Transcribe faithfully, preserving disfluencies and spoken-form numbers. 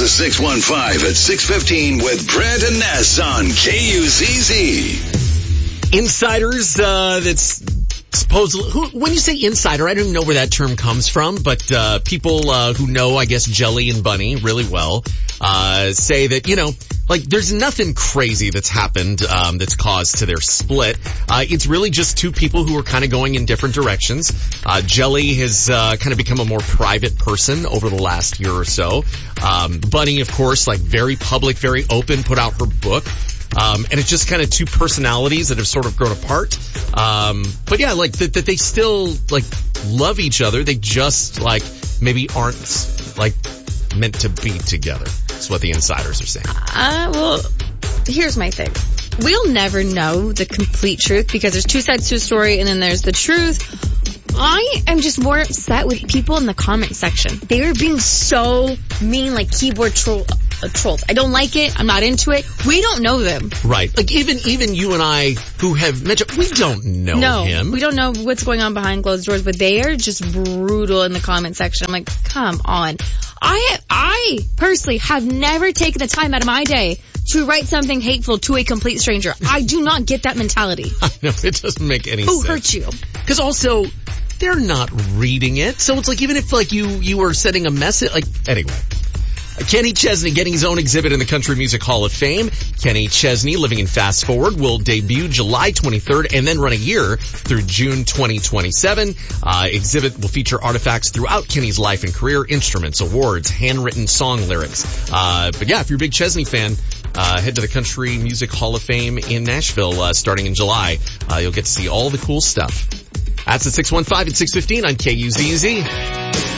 the six one five at six fifteen with Grant and Ness on K U Z Z. Insiders, uh, that's supposedly, who, when you say insider, I don't even know where that term comes from, but uh, people uh, who know, I guess, Jelly and Bunny really well uh, say that, you know, like, there's nothing crazy that's happened um, that's caused to their split. Uh, it's really just two people who are kind of going in different directions. Uh, Jelly has uh, kind of become a more private person over the last year or so. Um, Bunny, of course, like, very public, very open, put out her book. Um, and it's just kind of two personalities that have sort of grown apart. Um, but yeah, like that, that they still like love each other. They just like maybe aren't like meant to be together. That's what the insiders are saying. Uh, well, here's my thing. We'll never know the complete truth because there's two sides to a story and then there's the truth. I am just more upset with people in the comment section. They are being so mean, like keyboard troll, uh, trolls. I don't like it. I'm not into it. We don't know them. Right. Like even even you and I who have mentioned, we don't know no, him. We don't know what's going on behind closed doors, but they are just brutal in the comment section. I'm like, come on. I I personally have never taken the time out of my day to write something hateful to a complete stranger. I do not get that mentality. I know, it doesn't make any Who sense. Who hurt you? Because also, they're not reading it. So it's like, even if like you, you were sending a message, like, anyway. Kenny Chesney getting his own exhibit in the Country Music Hall of Fame. Kenny Chesney, living in Fast Forward, will debut July twenty-third and then run a year through June twenty twenty-seven. Uh, exhibit will feature artifacts throughout Kenny's life and career, instruments, awards, handwritten song lyrics. Uh, but yeah, if you're a big Chesney fan, uh, head to the Country Music Hall of Fame in Nashville, uh, starting in July. Uh, you'll get to see all the cool stuff. That's at six one five at six fifteen on K U Z Z.